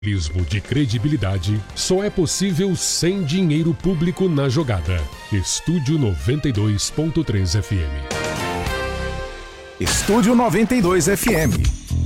Jornalismo de credibilidade só é possível sem dinheiro público na jogada. Estúdio 92.3 FM. Estúdio 92 FM.